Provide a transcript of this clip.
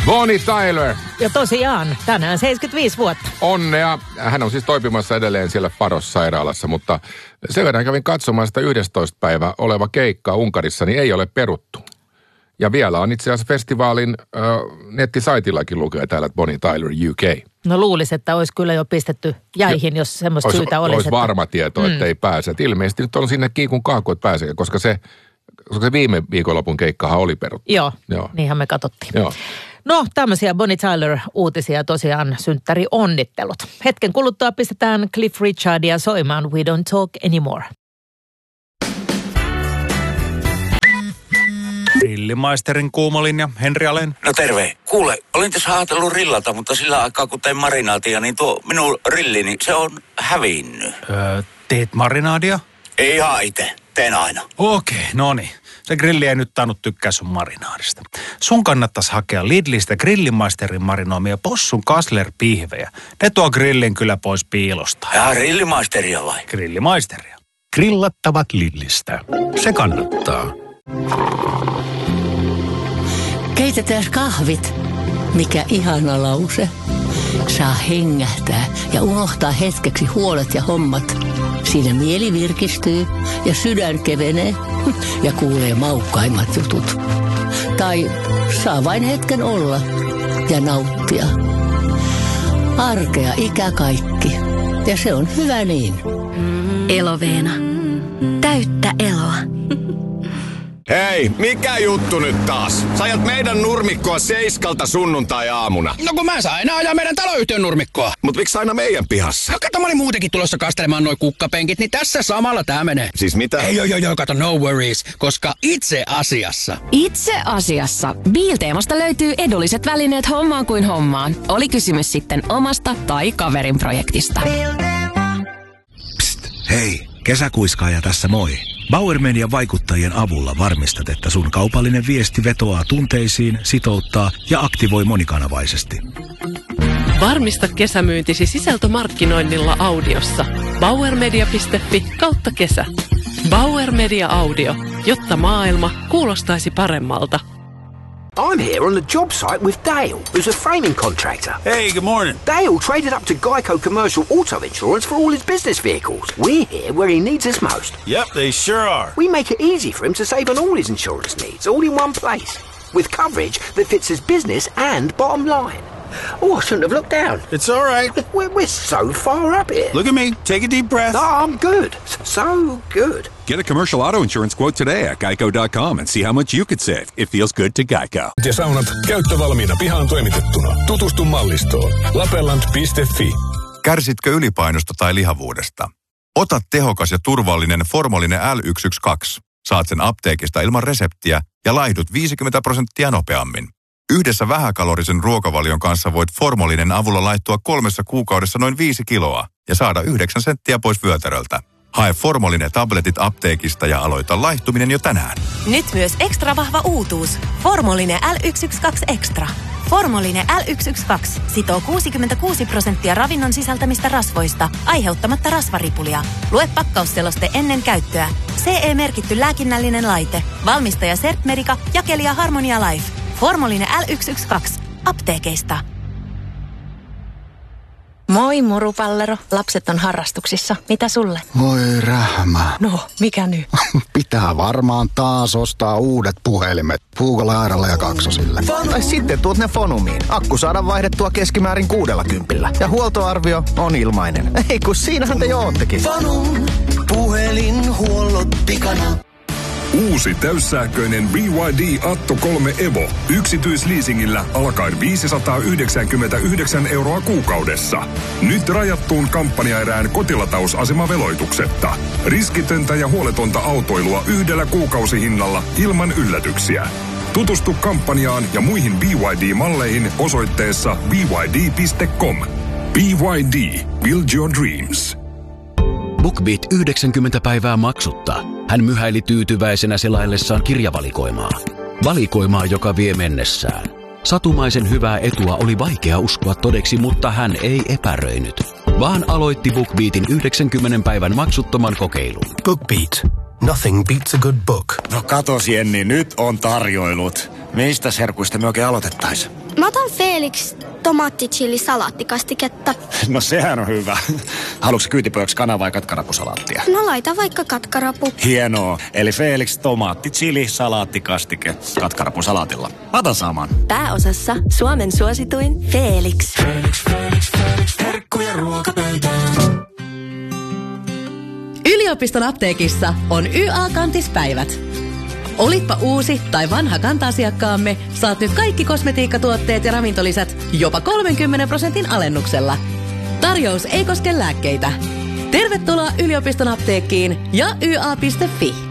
Bonnie Tyler. Ja tosiaan, tänään 75 vuotta. Onnea. Hän on siis toipimassa edelleen siellä Faros-sairaalassa, mutta sen verran kävin katsomaan sitä 11. päivä oleva keikka Unkarissa, niin ei ole peruttu. Ja vielä on itse asiassa festivaalin nettisaitillakin lukee täällä, että Bonnie Tyler UK. No luulisi, että olisi kyllä jo pistetty jäihin, jos semmoista syytä olisi. Olisi varma tieto, että ei pääse. Et ilmeisesti nyt on sinne kiikun kaakku, että pääsee, koska se viime viikonlopun keikkahan oli peruttu. Joo, niinhän me katsottiin. Joo. No, tämmöisiä Bonnie Tyler-uutisia tosiaan, synttäri onnittelut. Hetken kuluttua pistetään Cliff Richardia soimaan We Don't Talk Anymore. Grillimaisterin kuumolinja, Henri Alén. No terve. Kuule, olin tässä ajatellut rillata, mutta sillä aikaa kun tein marinaatia, niin tuo minun rillini, se on hävinnyt. Teet marinaadia? Ei ihan itse. Teen aina. Okei, no niin. Se grilli ei nyt tainnut tykkää sun marinaadista. Sun kannattaisi hakea Lidlistä Grillimaisterin marinoimia possun Kassler-pihvejä. Ne tuo grillin kyllä pois piilosta. Ja Grillimaisteria vai? Grillimaisteria. Grillattavat Lidlistä. Se kannattaa. Keitetään kahvit. Mikä ihana lause. Saa hengähtää ja unohtaa hetkeksi huolet ja hommat. Siinä mieli virkistyy ja sydän kevenee ja kuulee maukkaimmat jutut. Tai saa vain hetken olla ja nauttia. Arkea ikä kaikki. Ja se on hyvä niin. Eloveena. Täyttä eloa. Hei, mikä juttu nyt taas? Sä ajat meidän nurmikkoa 7 sunnuntai-aamuna. No kun mä saan enää ajaa meidän taloyhtiön nurmikkoa. Mut miksi aina meidän pihassa? No kato, mä olin muutenkin tulossa kastelemaan noi kukkapenkit, niin tässä samalla tää menee. Siis mitä? Ei, joo, kato, no worries, koska itse asiassa Biilteemasta löytyy edulliset välineet hommaan kuin hommaan. Oli kysymys sitten omasta tai kaverin projektista. Psst, hei, kesäkuiskaaja tässä moi. Bauer Median vaikuttajien avulla varmistat, että sun kaupallinen viesti vetoaa tunteisiin, sitouttaa ja aktivoi monikanavaisesti. Varmista kesämyyntisi sisältömarkkinoinnilla audiossa. bauermedia.fi/kesä. Bauer Media Audio, jotta maailma kuulostaisi paremmalta. I'm here on the job site with Dale, who's a framing contractor. Hey, good morning. Dale traded up to Geico Commercial Auto Insurance for all his business vehicles. We're here where he needs us most. Yep, they sure are. We make it easy for him to save on all his insurance needs, all in one place. With coverage that fits his business and bottom line. Oh, I shouldn't have looked down. It's all right. We're so far up here. Look at me. Take a deep breath. No, I'm good. So good. Get a commercial auto insurance quote today at geico.com and see how much you could save. It feels good to Geico. Ja saunat käyttövalmiina pihaan toimitettuna. Tutustu mallistoon. Lapeland.fi. Kärsitkö ylipainosta tai lihavuudesta? Ota tehokas ja turvallinen Formolinen L112. Saat sen apteekista ilman reseptiä ja laihdut 50% nopeammin. Yhdessä vähäkalorisen ruokavalion kanssa voit Formolinen avulla laihtua 3 kuukaudessa noin 5 kiloa ja saada 9 senttiä pois vyötäröltä. Hae Formolinen tabletit apteekista ja aloita laihtuminen jo tänään. Nyt myös ekstra vahva uutuus. Formolinen L112 Extra. Formolinen L112 sitoo 66% ravinnon sisältämistä rasvoista, aiheuttamatta rasvaripulia. Lue pakkausseloste ennen käyttöä. CE-merkitty lääkinnällinen laite. Valmistaja Sertmedica, jakelija Harmonia Life. Formolinen L112. Apteekeista. Moi murupallero. Lapset on harrastuksissa. Mitä sulle? Voi rähmä. No, mikä nyt? Pitää varmaan taas ostaa uudet puhelimet. Puukolla, Airalla ja Kaksosille. Tai sitten tuut ne Fonumiin. Akku saadaan vaihdettua keskimäärin 60. Ja huoltoarvio on ilmainen. Ei kun siinähän te jo oottekin. Fonum. Puhelinhuollot pikana. Uusi täyssähköinen BYD Atto 3 Evo. Yksityisleasingillä alkaen 599 € kuukaudessa. Nyt rajattuun kampanjaerään kotilatausasemaveloituksetta. Riskitöntä ja huoletonta autoilua yhdellä kuukausihinnalla ilman yllätyksiä. Tutustu kampanjaan ja muihin BYD-malleihin osoitteessa byd.com. BYD. Build your dreams. BookBeat 90 päivää maksutta. Hän myhäili tyytyväisenä selaillessaan kirjavalikoimaa. Valikoimaa, joka vie mennessään. Satumaisen hyvää etua oli vaikea uskoa todeksi, mutta hän ei epäröinyt, vaan aloitti BookBeatin 90 päivän maksuttoman kokeilun. BookBeat. Nothing beats a good book. No katos Jenni, nyt on tarjoilut. Mistä serkuista me oikein aloitettais? Mä otan Felix tomaatti-chili-salaattikastiketta. No sehän on hyvä. Haluatko kyytipojaksi kana- vai katkarapusalaattia? No laita vaikka katkarapu. Hienoa. Eli Felix tomaatti-chili-salaattikastike katkarapusalaatilla. Mä otan saman. Pääosassa Suomen suosituin Felix. Herkkuja ruokapöytään. Yliopiston apteekissa on YA-kantispäivät. Olitpa uusi tai vanha kanta-asiakkaamme, saat nyt kaikki kosmetiikkatuotteet ja ravintolisät jopa 30% alennuksella. Tarjous ei koske lääkkeitä. Tervetuloa yliopiston apteekkiin ja YA.fi.